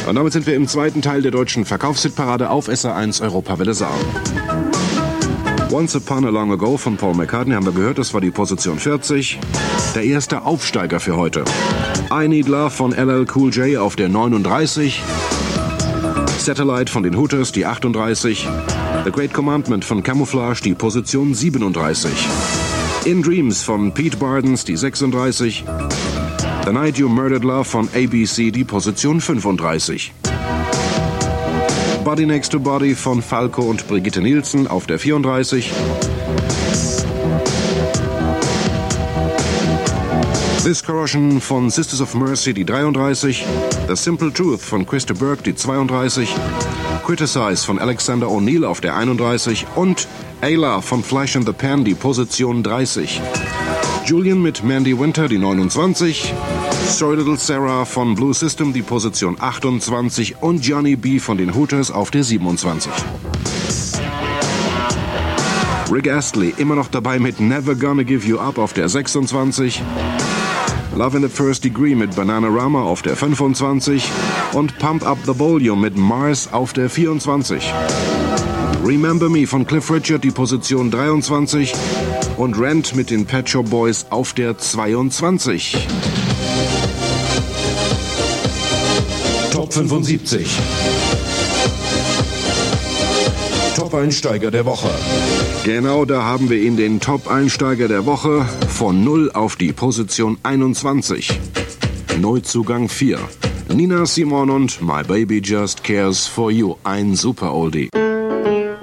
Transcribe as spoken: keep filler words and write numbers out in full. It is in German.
Und damit sind wir im zweiten Teil der deutschen Verkaufshitparade auf S R eins Europawelle Saar. Once Upon a Long Ago von Paul McCartney haben wir gehört, das war die Position vierzig. Der erste Aufsteiger für heute. I Need Love von L L Cool J auf der neununddreißig. Satellite von den Hooters, die achtunddreißig. The Great Commandment von Camouflage, die Position siebenunddreißig. In Dreams von Pete Bardens, die sechsunddreißig. The Night You Murdered Love von A B C, die Position fünfunddreißig. Body Next to Body von Falco und Brigitte Nielsen auf der vierunddreißig. This Corrosion von Sisters of Mercy, die dreiunddreißig. The Simple Truth von Krista Burke, die zweiunddreißig. Criticize von Alexander O'Neill auf der einunddreißig. Und Ayla von Flash in the Pan, die Position dreißig. Julian mit Mandy Winter, die neunundzwanzig. Sorry Little Sarah von Blue System, die Position achtundzwanzig. Und Johnny B von den Hooters auf der siebenundzwanzig. Rick Astley immer noch dabei mit Never Gonna Give You Up auf der sechsundzwanzig. Love in the First Degree mit Bananarama auf der fünfundzwanzig. Und Pump Up the Volume mit Mars auf der vierundzwanzig. Remember Me von Cliff Richard, die Position dreiundzwanzig. Und Rent mit den Pet Shop Boys auf der zweiundzwanzig. Top fünfundsiebzig. Top-Einsteiger der Woche. Genau, da haben wir ihn, den Top-Einsteiger der Woche. Von null auf die Position einundzwanzig. Neuzugang vier. Nina Simone und My Baby Just Cares For You. Ein Super-Oldie.